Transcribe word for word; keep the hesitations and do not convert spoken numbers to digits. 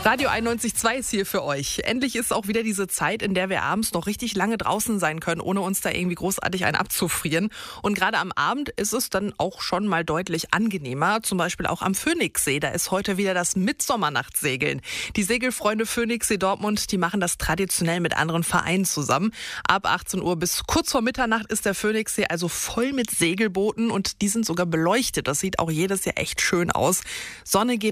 Radio einundneunzig Komma zwei ist hier für euch. Endlich ist auch wieder diese Zeit, in der wir abends noch richtig lange draußen sein können, ohne uns da irgendwie großartig einen abzufrieren. Und gerade am Abend ist es dann auch schon mal deutlich angenehmer. Zum Beispiel auch am Phoenixsee. Da ist heute wieder das Mittsommernachtsegeln. Die Segelfreunde Phoenixsee Dortmund, die machen das traditionell mit anderen Vereinen zusammen. Ab achtzehn Uhr bis kurz vor Mitternacht ist der Phoenixsee also voll mit Segelbooten und die sind sogar beleuchtet. Das sieht auch jedes Jahr echt schön aus. Sonne geht